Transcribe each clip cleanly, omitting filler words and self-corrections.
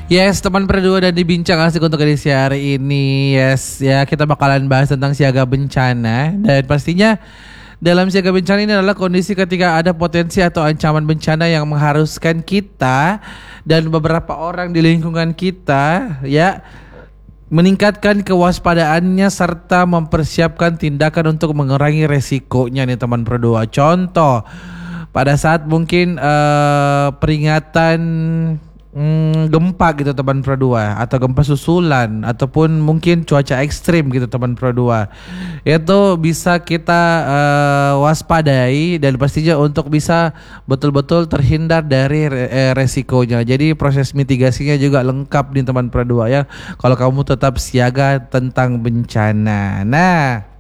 Yes, teman berdua dan dibincang asik untuk edisi hari ini. Yes, ya kita bakalan bahas tentang siaga bencana. Dan pastinya dalam siaga bencana ini adalah kondisi ketika ada potensi atau ancaman bencana yang mengharuskan kita dan beberapa orang di lingkungan kita ya meningkatkan kewaspadaannya serta mempersiapkan tindakan untuk mengurangi resikonya nih teman berdua. Contoh, pada saat mungkin peringatan gempa gitu teman berdua, atau gempa susulan, ataupun mungkin cuaca ekstrim gitu teman berdua, itu bisa kita waspadai dan pastinya untuk bisa betul-betul terhindar dari resikonya. Jadi proses mitigasinya juga lengkap nih teman berdua ya, kalau kamu tetap siaga tentang bencana. Nah,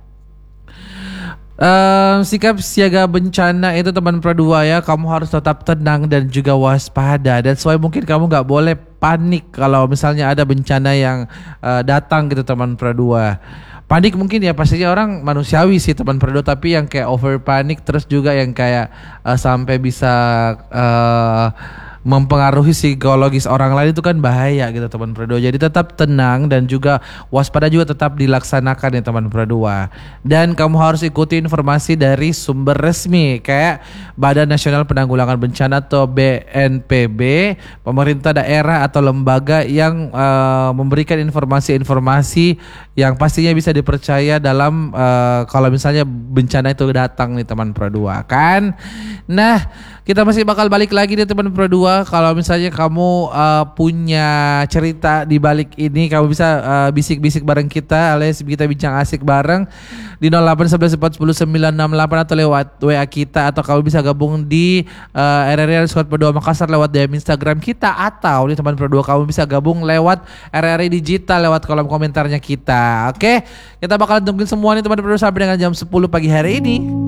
sikap siaga bencana itu teman berdua ya, kamu harus tetap tenang dan juga waspada. Dan sesuai mungkin kamu nggak boleh panik kalau misalnya ada bencana yang datang gitu teman berdua. Panik mungkin ya pastinya orang manusiawi sih teman berdua, tapi yang kayak over panik terus juga yang kayak sampai bisa mempengaruhi psikologis orang lain itu kan bahaya gitu teman berdua. Jadi tetap tenang dan juga waspada juga tetap dilaksanakan ya teman berdua. Dan kamu harus ikuti informasi dari sumber resmi kayak Badan Nasional Penanggulangan Bencana atau BNPB, pemerintah daerah atau lembaga yang memberikan informasi-informasi yang pastinya bisa dipercaya dalam kalau misalnya bencana itu datang nih teman berdua kan. Nah, kita masih bakal balik lagi nih teman berdua. Kalau misalnya kamu punya cerita di balik ini, kamu bisa bisik-bisik bareng kita alias kita bincang asik bareng di 0811400968 atau lewat WA kita, atau kamu bisa gabung di RRI Squad Berdua Makassar lewat DM Instagram kita, atau nih teman berdua kamu bisa gabung lewat RRI Digital lewat kolom komentarnya kita. Oke, kita bakal tungguin semua nih teman berdua sampai dengan jam 10 pagi hari ini.